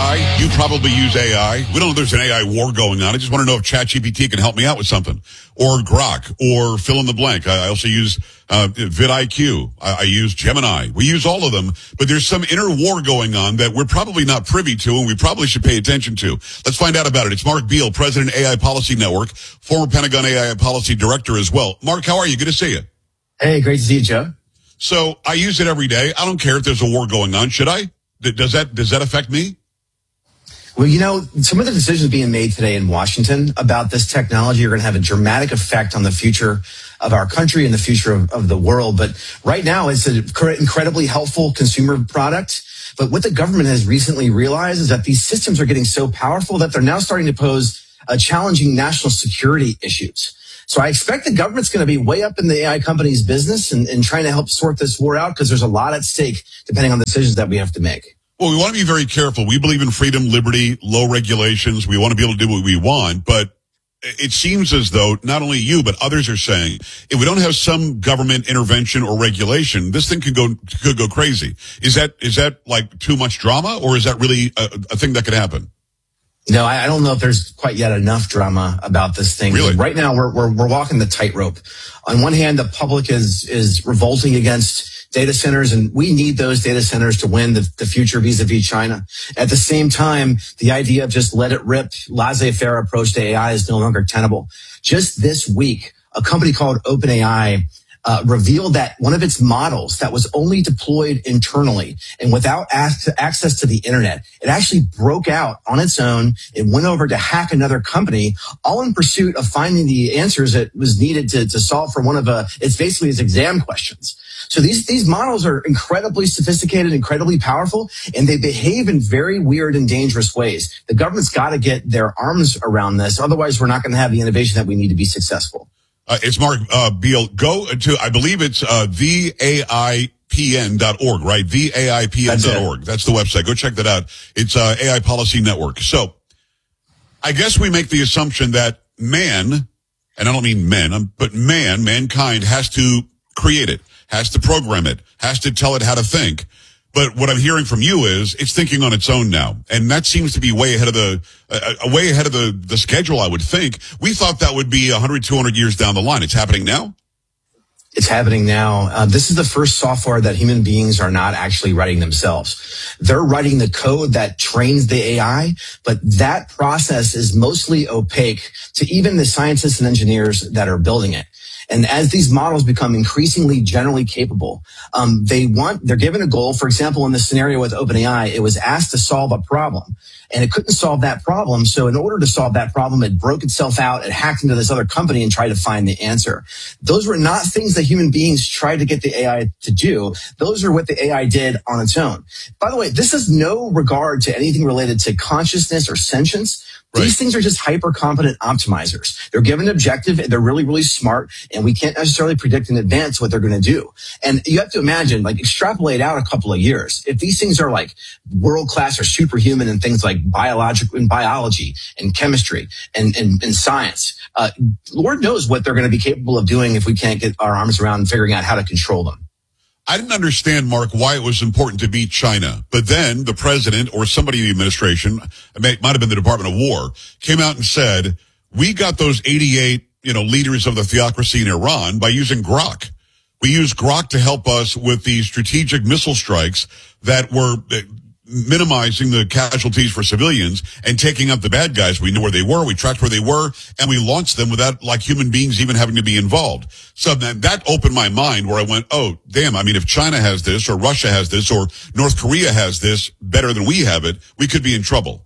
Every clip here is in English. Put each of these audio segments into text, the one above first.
AI. You probably use AI. We don't know if there's an AI war going on. I just want to know if ChatGPT can help me out with something. Or Grok, or fill in the blank. I also use vidIQ. I use Gemini. We use all of them, but there's some inner war going on that we're probably not privy to and we probably should pay attention to. Let's find out about it. It's Mark Beal, President AI Policy Network, former Pentagon AI Policy Director as well. Mark, how are you? Good to see you. Hey, great to see you, Joe. So I use it every day. I don't care if there's a war going on. Should I? Does that affect me? Well, you know, some of the decisions being made today in Washington about this technology are going to have a dramatic effect on the future of our country and the future of the world. But right now, it's an incredibly helpful consumer product. But what the government has recently realized is that these systems are getting so powerful that they're now starting to pose challenging national security issues. So I expect the government's going to be way up in the AI company's business and trying to help sort this war out because there's a lot at stake depending on the decisions that we have to make. Well, we want to be very careful. We believe in freedom, liberty, low regulations. We want to be able to do what we want. But it seems as though not only you, but others are saying, if we don't have some government intervention or regulation, this thing could go crazy. Is that like too much drama, or is that really a thing that could happen? No, I don't know if there's quite yet enough drama about this thing. Really? Right now, we're walking the tightrope. On one hand, the public is revolting against data centers, and we need those data centers to win the future vis-a-vis China. At the same time, the idea of just let it rip, laissez-faire approach to AI is no longer tenable. Just this week, a company called OpenAI revealed that one of its models that was only deployed internally and without access to the internet, it actually broke out on its own. It went over to hack another company, all in pursuit of finding the answers it was needed to solve for one of its exam questions. So these models are incredibly sophisticated, incredibly powerful, and they behave in very weird and dangerous ways. The government's got to get their arms around this. Otherwise, we're not going to have the innovation that we need to be successful. It's Mark Beal. Go to, I believe it's VAIPN.org, right? VAIPN.org. That's the website. Go check that out. It's AI Policy Network. So I guess we make the assumption that man, and I don't mean men, but mankind has to create it, has to program it, has to tell it how to think. But what I'm hearing from you is it's thinking on its own now. And that seems to be way ahead of the schedule, I would think. We thought that would be 100, 200 years down the line. It's happening now? It's happening now. This is the first software that human beings are not actually writing themselves. They're writing the code that trains the AI, but that process is mostly opaque to even the scientists and engineers that are building it. And as these models become increasingly generally capable, they're given a goal. For example, in the scenario with OpenAI, it was asked to solve a problem and it couldn't solve that problem. So in order to solve that problem, it broke itself out, it hacked into this other company and tried to find the answer. Those were not things that human beings tried to get the AI to do. Those are what the AI did on its own. By the way, this has no regard to anything related to consciousness or sentience. Right. These things are just hyper-competent optimizers. They're given an objective, they're really, really smart, and we can't necessarily predict in advance what they're going to do. And you have to imagine, like, extrapolate out a couple of years. If these things are like world-class or superhuman in things like biology and chemistry and science, Lord knows what they're going to be capable of doing if we can't get our arms around figuring out how to control them. I didn't understand, Mark, why it was important to beat China. But then the president or somebody in the administration, it might have been the Department of War, came out and said, we got those 88, leaders of the theocracy in Iran by using Grok. We used Grok to help us with the strategic missile strikes that were minimizing the casualties for civilians and taking out the bad guys. We knew where they were, we tracked where they were, and we launched them without human beings even having to be involved. So that opened my mind where I went, oh, damn, if China has this or Russia has this or North Korea has this better than we have it, we could be in trouble.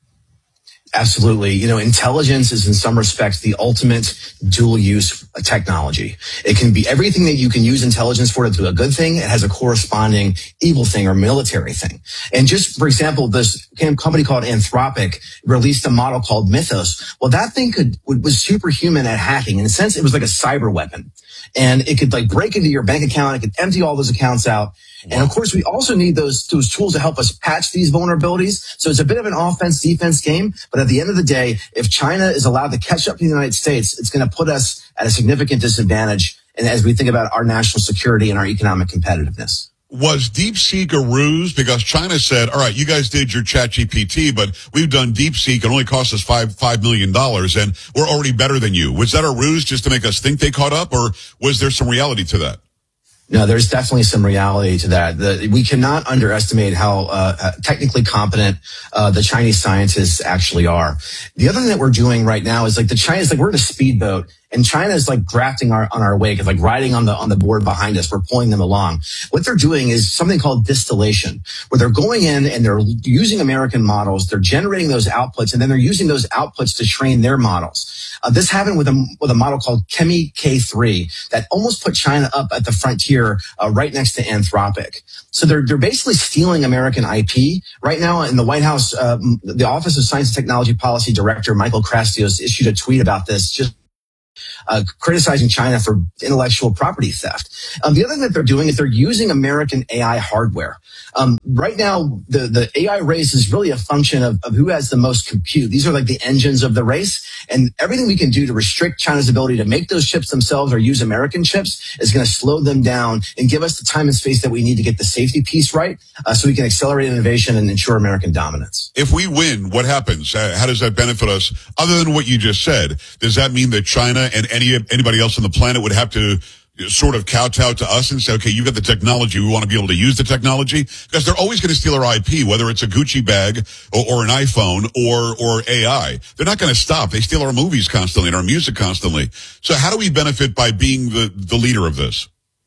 Absolutely. Intelligence is in some respects the ultimate dual use technology. It can be everything that you can use intelligence for to do a good thing. It has a corresponding evil thing or military thing. And just for example, this company called Anthropic released a model called Mythos. Well, that thing was superhuman at hacking. In a sense, it was like a cyber weapon. And it could break into your bank account. It could empty all those accounts out. Wow. And of course, we also need those tools to help us patch these vulnerabilities. So it's a bit of an offense-defense game. But at the end of the day, if China is allowed to catch up to the United States, it's going to put us at a significant disadvantage. And as we think about our national security and our economic competitiveness. Was DeepSeek a ruse? Because China said, all right, you guys did your ChatGPT, but we've done DeepSeek. It only cost us $5 million and we're already better than you. Was that a ruse just to make us think they caught up, or was there some reality to that? No, there's definitely some reality to that. We cannot underestimate how technically competent the Chinese scientists actually are. The other thing that we're doing right now is the Chinese, we're in a speedboat. And China is drafting on our wake. It's riding on the board behind us. We're pulling them along. What they're doing is something called distillation, where they're going in and they're using American models. They're generating those outputs, and then they're using those outputs to train their models. This happened with a model called Chemi K3 that almost put China up at the frontier, right next to Anthropic. So they're basically stealing American IP right now. In the White House, the Office of Science and Technology Policy Director Michael Krastios issued a tweet about this, just criticizing China for intellectual property theft. The other thing that they're doing is they're using American AI hardware. Right now, the AI race is really a function of who has the most compute. These are the engines of the race, and everything we can do to restrict China's ability to make those chips themselves or use American chips is going to slow them down and give us the time and space that we need to get the safety piece right, so we can accelerate innovation and ensure American dominance. If we win, what happens? How does that benefit us? Other than what you just said, does that mean that China and anybody else on the planet would have to sort of kowtow to us and say, okay, you've got the technology, we want to be able to use the technology? Because they're always going to steal our IP, whether it's a Gucci bag or an iPhone or AI. They're not going to stop. They steal our movies constantly and our music constantly. So how do we benefit by being the leader of this?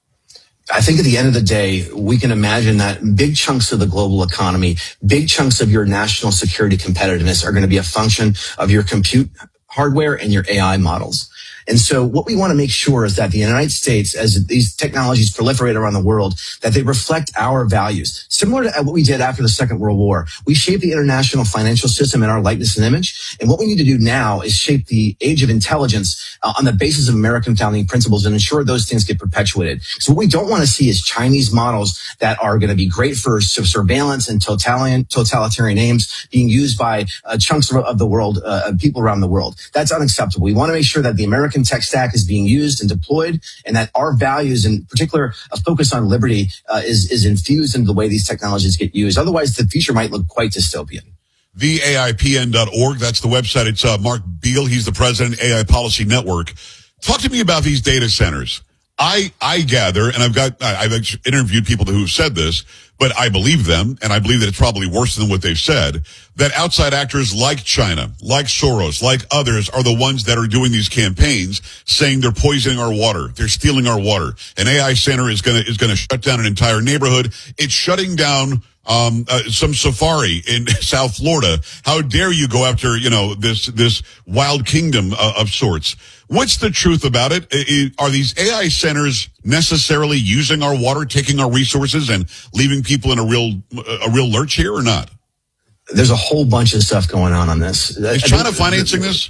I think at the end of the day, we can imagine that big chunks of the global economy, big chunks of your national security competitiveness are going to be a function of your compute hardware and your AI models. And so what we want to make sure is that the United States, as these technologies proliferate around the world, that they reflect our values. Similar to what we did after the Second World War, we shaped the international financial system in our likeness and image. And what we need to do now is shape the age of intelligence on the basis of American founding principles and ensure those things get perpetuated. So what we don't want to see is Chinese models that are going to be great for surveillance and totalitarian aims being used by chunks of the world, people around the world. That's unacceptable. We want to make sure that the American tech stack is being used and deployed, and that our values, in particular a focus on liberty, is infused into the way these technologies get used. Otherwise, the future might look quite dystopian. TheAIPN.org, that's the website. It's Mark Beal. He's the president, AI Policy Network. Talk to me about these data centers. I gather, and I've interviewed people who've said this, but I believe them, and I believe that it's probably worse than what they've said, that outside actors like China, like Soros, like others are the ones that are doing these campaigns saying they're poisoning our water, they're stealing our water. An AI center is gonna shut down an entire neighborhood. It's shutting down some safari in South Florida. How dare you go after, this wild kingdom of sorts? What's the truth about it? Are these AI centers necessarily using our water, taking our resources, and leaving people in a real lurch here, or not? There's a whole bunch of stuff going on this. Is China financing this?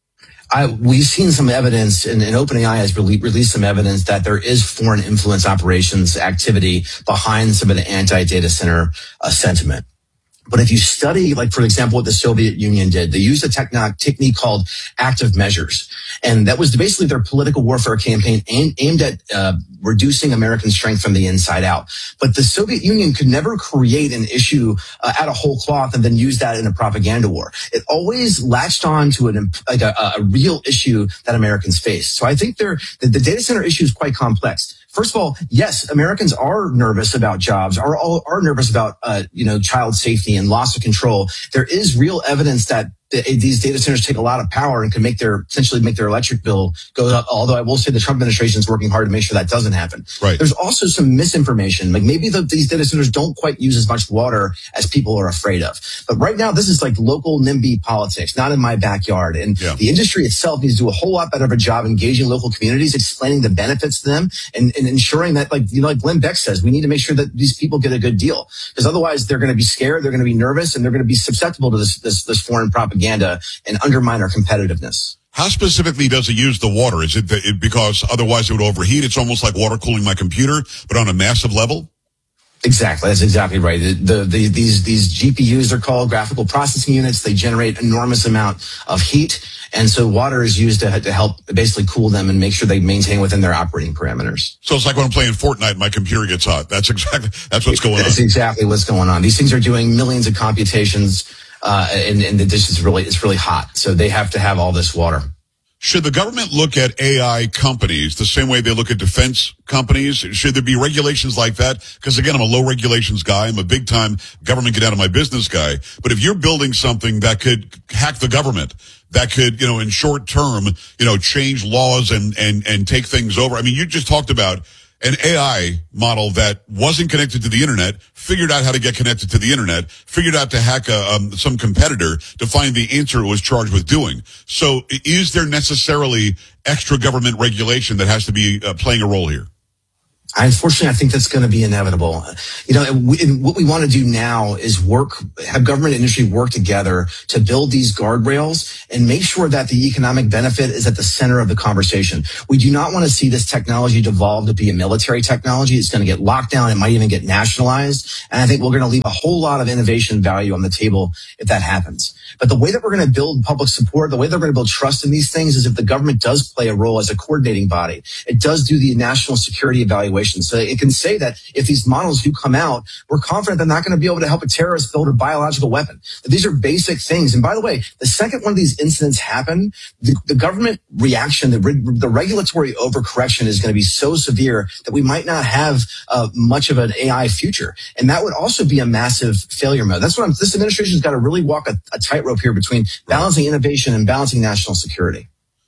We've seen some evidence, and OpenAI has released some evidence that there is foreign influence operations activity behind some of the anti-data center sentiment. But if you study, for example, what the Soviet Union did, they used a technique called active measures. And that was basically their political warfare campaign aimed at reducing American strength from the inside out. But the Soviet Union could never create an issue out of whole cloth and then use that in a propaganda war. It always latched on to a real issue that Americans face. So I think the data center issue is quite complex. First of all, yes, Americans are nervous about jobs, are nervous about, child safety and loss of control. There is real evidence that these data centers take a lot of power and can essentially make their electric bill go up. Although I will say the Trump administration is working hard to make sure that doesn't happen. Right. There's also some misinformation. Maybe these data centers don't quite use as much water as people are afraid of. But right now, this is local NIMBY politics, not in my backyard. And The industry itself needs to do a whole lot better of a job engaging local communities, explaining the benefits to them, and ensuring that, like Glenn Beck says, we need to make sure that these people get a good deal. Because otherwise, they're going to be scared, they're going to be nervous, and they're going to be susceptible to this foreign propaganda and undermine our competitiveness. How specifically does it use the water? Is it because otherwise it would overheat? It's almost like water cooling my computer, but on a massive level? Exactly. That's exactly right. These GPUs are called graphical processing units. They generate enormous amount of heat. And so water is used to help basically cool them and make sure they maintain within their operating parameters. So it's like when I'm playing Fortnite, my computer gets hot. That's what's going on. That's exactly what's going on. These things are doing millions of computations, and the dish is really hot. So they have to have all this water. Should the government look at AI companies the same way they look at defense companies? Should there be regulations like that? Because again, I'm a low regulations guy. I'm a big time government get out of my business guy. But if you're building something that could hack the government, that could, in short term, change laws and take things over. I mean, you just talked about an AI model that wasn't connected to the internet, figured out how to get connected to the internet, figured out to hack some competitor to find the answer it was charged with doing. So is there necessarily extra government regulation that has to be playing a role here? Unfortunately, I think that's going to be inevitable. What we want to do now is have government and industry work together to build these guardrails and make sure that the economic benefit is at the center of the conversation. We do not want to see this technology devolve to be a military technology. It's going to get locked down. It might even get nationalized. And I think we're going to leave a whole lot of innovation value on the table if that happens. But the way that we're going to build public support, the way that we're going to build trust in these things is if the government does play a role as a coordinating body. It does do the national security evaluation. So it can say that if these models do come out, we're confident they're not going to be able to help a terrorist build a biological weapon. These are basic things. And by the way, the second one of these incidents happen, the government reaction, the regulatory overcorrection is going to be so severe that we might not have much of an AI future. And that would also be a massive failure mode. That's what this administration's got to really walk a tightrope here between balancing innovation and balancing national security.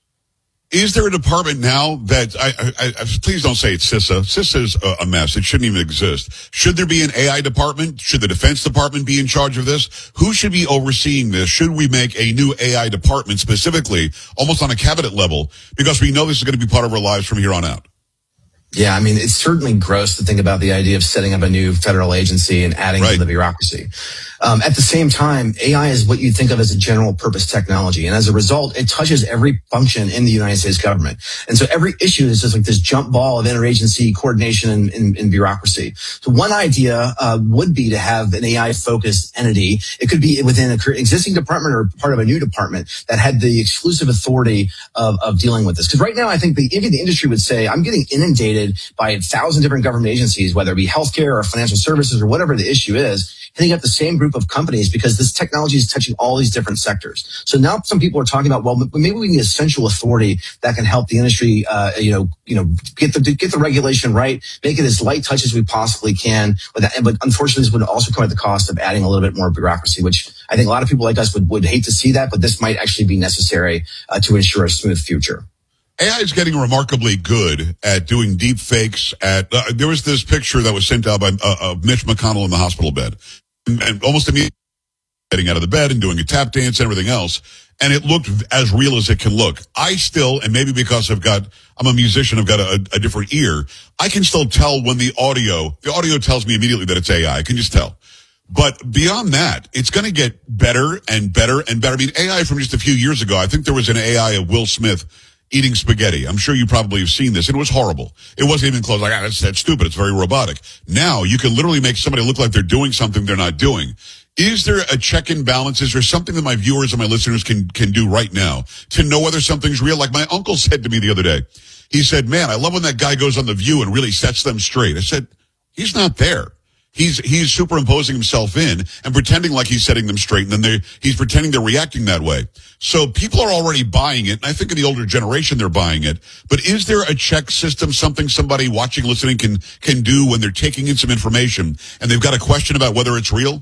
Is there a department now that, please don't say it's CISA. CISA is a mess. It shouldn't even exist. Should there be an AI department? Should the Defense Department be in charge of this? Who should be overseeing this? Should we make a new AI department specifically, almost on a cabinet level? Because we know this is going to be part of our lives from here on out. Yeah, I mean, it's certainly gross to think about the idea of setting up a new federal agency and adding to the bureaucracy. At the same time, AI is what you think of as a general purpose technology. And as a result, it touches every function in the United States government. And so every issue is just like this jump ball of interagency coordination and bureaucracy. So one idea would be to have an AI focused entity. It could be within an existing department or part of a new department that had the exclusive authority of dealing with this. Because right now, I think even the industry would say, I'm getting inundated by 1,000 different government agencies, whether it be healthcare or financial services or whatever the issue is, hitting up the same group of companies because this technology is touching all these different sectors. So now some people are talking about, well, maybe we need a central authority that can help the industry, get the regulation right, make it as light touch as we possibly can. But unfortunately, this would also come at the cost of adding a little bit more bureaucracy, which I think a lot of people like us would hate to see that, but this might actually be necessary to ensure a smooth future. AI is getting remarkably good at doing deep fakes. There was this picture that was sent out by Mitch McConnell in the hospital bed, and almost immediately getting out of the bed and doing a tap dance and everything else, and it looked as real as it can look. I still, and maybe because I'm a musician, I've got a different ear, I can still tell when the audio tells me immediately that it's AI. I can just tell. But beyond that, it's going to get better and better and better. I mean, AI from just a few years ago, I think there was an AI of Will Smith eating spaghetti. I'm sure you probably have seen this. It was horrible. It wasn't even close. Like, that's stupid. It's very robotic. Now you can literally make somebody look like they're doing something they're not doing. Is there a check and balance? Is there something that my viewers and my listeners can do right now to know whether something's real? Like my uncle said to me the other day, he said, man, I love when that guy goes on The View and really sets them straight. I said, he's not there. He's superimposing himself in and pretending like he's setting them straight, and then he's pretending they're reacting that way. So people are already buying it, and I think in the older generation they're buying it. But is there a check system, something somebody watching, listening can do when they're taking in some information and they've got a question about whether it's real?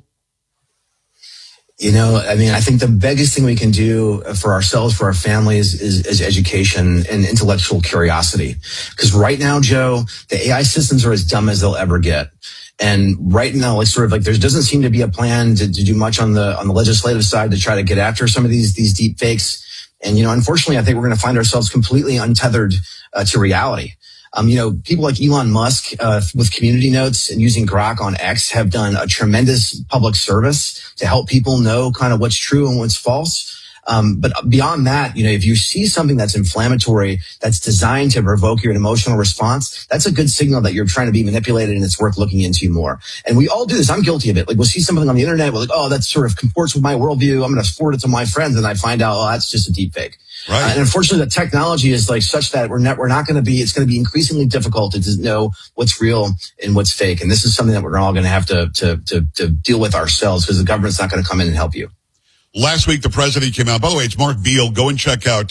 I think the biggest thing we can do for ourselves, for our families, is education and intellectual curiosity. Because right now, Joe, the AI systems are as dumb as they'll ever get. And right now, there doesn't seem to be a plan to do much on the legislative side to try to get after some of these deep fakes. And, unfortunately, I think we're going to find ourselves completely untethered to reality. People like Elon Musk with Community Notes and using Grok on X have done a tremendous public service to help people know kind of what's true and what's false. But beyond that, if you see something that's inflammatory, that's designed to provoke your emotional response, that's a good signal that you're trying to be manipulated and it's worth looking into more. And we all do this. I'm guilty of it. Like we'll see something on the internet, we're like, oh, that sort of comports with my worldview. I'm going to forward it to my friends, and I find out, oh, that's just a deep fake. Right. And unfortunately, the technology is like such that we're not going to be. It's going to be increasingly difficult to know what's real and what's fake. And this is something that we're all going to have to deal with ourselves, because the government's not going to come in and help you. Last week, the president came out. By the way, it's Mark Beal. Go and check out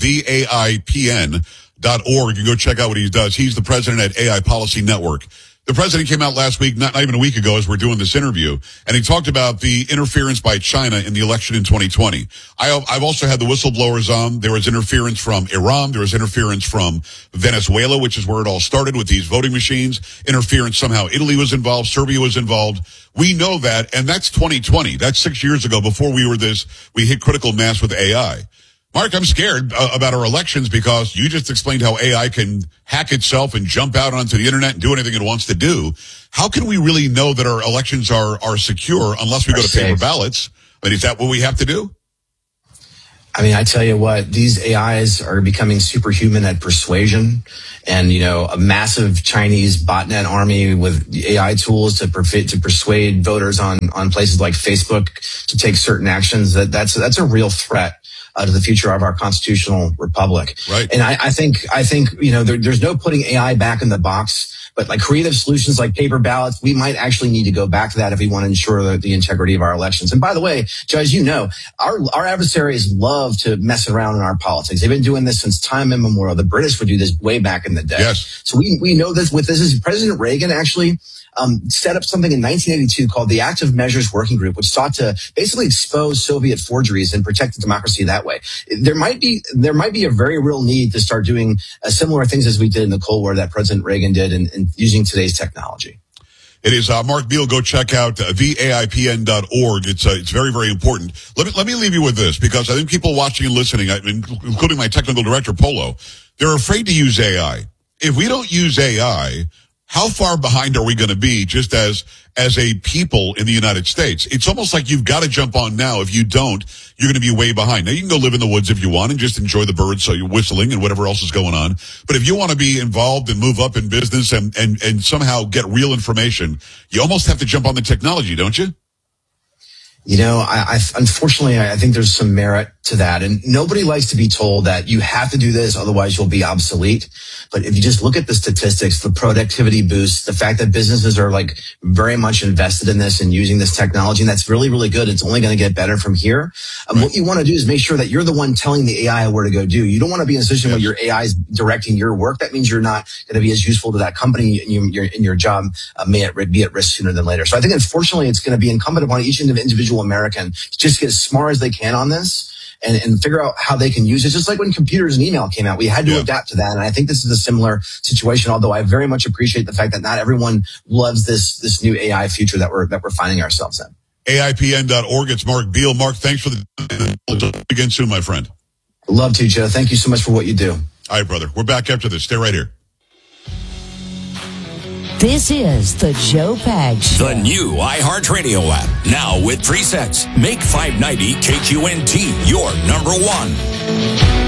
theaipn.org and go check out what he does. He's the president at AI Policy Network. The president came out last week, not even a week ago, as we're doing this interview, and he talked about the interference by China in the election in 2020. I've also had the whistleblowers on. There was interference from Iran. There was interference from Venezuela, which is where it all started with these voting machines. Interference somehow. Italy was involved. Serbia was involved. We know that, and that's 2020. That's 6 years ago, before we hit critical mass with AI. Mark, I'm scared about our elections, because you just explained how AI can hack itself and jump out onto the internet and do anything it wants to do. How can we really know that our elections are secure unless we go to paper ballots? I mean, is that what we have to do? I mean, I tell you what, these AIs are becoming superhuman at persuasion, and, a massive Chinese botnet army with AI tools to persuade voters on places like Facebook to take certain actions. That's a real threat to the future of our constitutional republic. Right. And I think, there's no putting AI back in the box, but like creative solutions like paper ballots, we might actually need to go back to that if we want to ensure the integrity of our elections. And by the way, Joe, our adversaries love to mess around in our politics. They've been doing this since time immemorial. The British would do this way back in the day. Yes. So we know this is President Reagan actually set up something in 1982 called the Active Measures Working Group, which sought to basically expose Soviet forgeries and protect the democracy that way. There might be a very real need to start doing similar things as we did in the Cold War that President Reagan did, and using today's technology. It is Mark Beal. Go check out theaipn.org. It's very, very important. Let me leave you with this, because I think people watching and listening, including my technical director Polo, they're afraid to use AI. If we don't use AI, how far behind are we going to be just as a people in the United States? It's almost like you've got to jump on now. If you don't, you're going to be way behind. Now, you can go live in the woods if you want and just enjoy the birds, so you're whistling and whatever else is going on. But if you want to be involved and move up in business and somehow get real information, you almost have to jump on the technology, don't you? Unfortunately, I think there's some merit to that. And nobody likes to be told that you have to do this, otherwise you'll be obsolete. But if you just look at the statistics, the productivity boosts, the fact that businesses are like very much invested in this and using this technology, and that's really, really good. It's only going to get better from here. Right. What you want to do is make sure that you're the one telling the AI where to go do. You don't want to be in a position where your AI is directing your work. That means you're not going to be as useful to that company, and your job may be at risk sooner than later. So I think, unfortunately, it's going to be incumbent upon each individual American to just get as smart as they can on this. And figure out how they can use it. Just like when computers and email came out, we had to adapt to that. And I think this is a similar situation, although I very much appreciate the fact that not everyone loves this new AI future that we're finding ourselves in. AIPN.org. It's Mark Beal. Mark, thanks for the again soon, my friend. Love to, Joe. Thank you so much for what you do. All right, brother. We're back after this. Stay right here. This is the Joe Pags Show. The new iHeartRadio app. Now with presets. Make 590 KQNT your number one.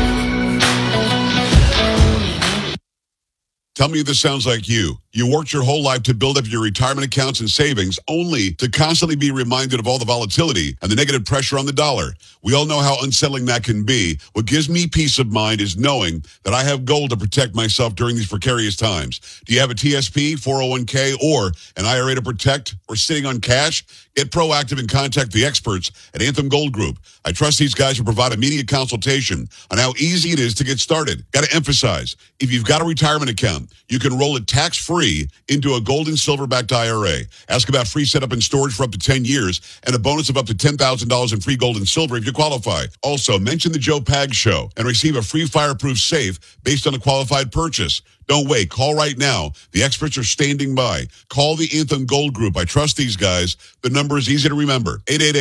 Tell me if this sounds like you. You worked your whole life to build up your retirement accounts and savings, only to constantly be reminded of all the volatility and the negative pressure on the dollar. We all know how unsettling that can be. What gives me peace of mind is knowing that I have gold to protect myself during these precarious times. Do you have a TSP, 401k, or an IRA to protect, or sitting on cash? Get proactive and contact the experts at Anthem Gold Group. I trust these guys to provide immediate consultation on how easy it is to get started. Got to emphasize, if you've got a retirement account, you can roll it tax-free into a gold and silver-backed IRA. Ask about free setup and storage for up to 10 years and a bonus of up to $10,000 in free gold and silver if you qualify. Also, mention the Joe Pags Show and receive a free fireproof safe based on a qualified purchase. Don't wait. Call right now. The experts are standing by. Call the Anthem Gold Group. I trust these guys. The number is easy to remember.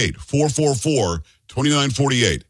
888-444-2948.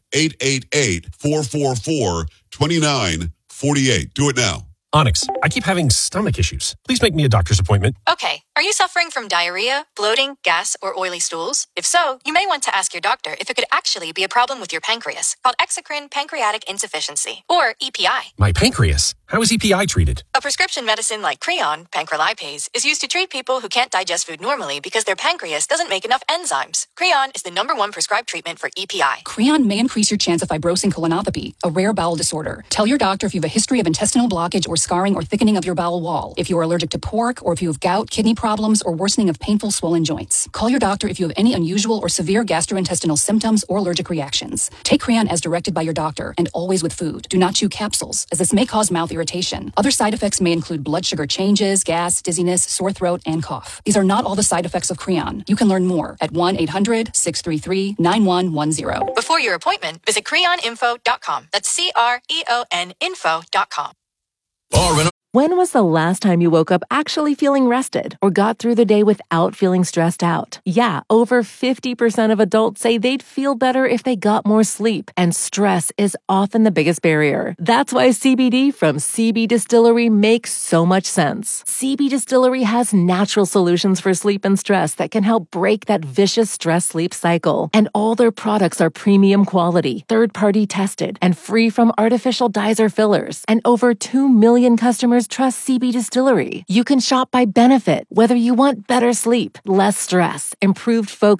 888-444-2948. Do it now. Onyx, I keep having stomach issues. Please make me a doctor's appointment. Okay, Are you suffering from diarrhea, bloating, gas, or oily stools? If so, you may want to ask your doctor if it could actually be a problem with your pancreas, called exocrine pancreatic insufficiency, or EPI. My pancreas? How is EPI treated? A prescription medicine like Creon, pancrelipase, is used to treat people who can't digest food normally because their pancreas doesn't make enough enzymes. Creon is the #1 prescribed treatment for EPI. Creon may increase your chance of fibrosing colonopathy, a rare bowel disorder. Tell your doctor if you have a history of intestinal blockage or scarring or thickening of your bowel wall, if you are allergic to pork, or if you have gout, kidney problems, or worsening of painful swollen joints. Call your doctor if you have any unusual or severe gastrointestinal symptoms or allergic reactions. Take Creon as directed by your doctor and always with food. Do not chew capsules, as this may cause mouth irritation. Other side effects may include blood sugar changes, gas, dizziness, sore throat, and cough. These are not all the side effects of Creon. You can learn more at 1-800-633-9110. Before your appointment, visit creoninfo.com. That's CREON info.com. When was the last time you woke up actually feeling rested or got through the day without feeling stressed out? Yeah, over 50% of adults say they'd feel better if they got more sleep, and stress is often the biggest barrier. That's why CBD from CB Distillery makes so much sense. CB Distillery has natural solutions for sleep and stress that can help break that vicious stress-sleep cycle. And all their products are premium quality, third-party tested, and free from artificial dyes or fillers. And over 2 million customers trust CB Distillery. You can shop by benefit, whether you want better sleep, less stress, improved focus,